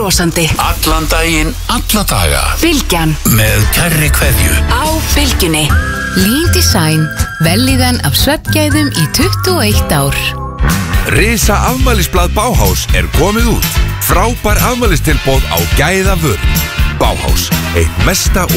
brosandi. Allan daginn, alla daga. Bylgjan. Með kærri kveðju. Á Bylgjunni. Lean Design. Vellíðan af svefngæðum í 21 ár. Risa afmælisblað Bauhaus komið út. Frábær afmælistilboð á gæða vörum. Bauhaus, eitt mesta